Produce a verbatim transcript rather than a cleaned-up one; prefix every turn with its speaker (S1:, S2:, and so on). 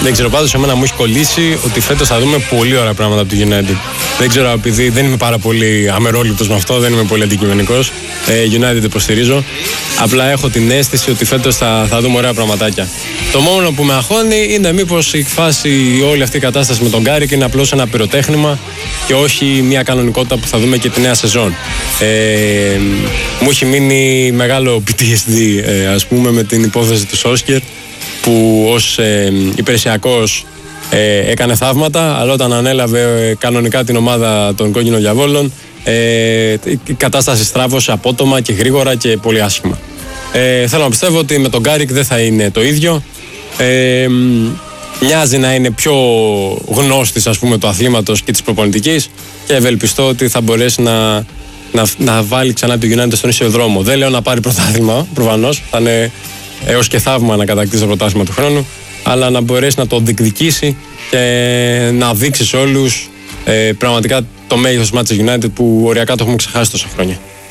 S1: Δεν ξέρω, πάντως εμένα μου έχει κολλήσει ότι φέτος θα δούμε πολύ ωραία πράγματα από τη United. Δεν ξέρω, επειδή δεν είμαι πάρα πολύ αμερόληπτος με αυτό, δεν είμαι πολύ αντικειμενικός. Ε, United υποστηρίζω. Απλά έχω την αίσθηση ότι φέτος θα, θα δούμε ωραία πραγματάκια. Το μόνο που με αγχώνει είναι μήπως η φάση, όλη αυτή η κατάσταση με τον Γκάρικ είναι απλώς ένα πυροτέχνημα και όχι μια κανονικότητα που θα δούμε και τη νέα σεζόν. Ε, μου έχει μείνει μεγάλο πι τι ες ντι, ε, ας πούμε, με την υπόθεση του Σόσκερ, που ως ε, υπηρεσιακός ε, έκανε θαύματα, αλλά όταν ανέλαβε ε, κανονικά την ομάδα των Κόκκινων Διαβόλων, ε, η κατάσταση στράβωσε απότομα και γρήγορα και πολύ άσχημα. Ε, θέλω να πιστεύω ότι με τον Γκάρικ δεν θα είναι το ίδιο. Ε, μοιάζει να είναι πιο γνώστης, ας πούμε, του αθλήματος και της προπονητικής, και ευελπιστώ ότι θα μπορέσει να, να, να βάλει ξανά τη United στον ίσιο δρόμο. Δεν λέω να πάρει πρωτάθλημα, προφανώς, θα είναι έως και θαύμα να κατακτήσει το πρωτάθλημα του χρόνου, αλλά να μπορέσει να το διεκδικήσει και να δείξει σε όλους ε, πραγματικά το μέγεθος της Manchester United, που οριακά το έχουμε ξεχάσει τόσα χρόνια.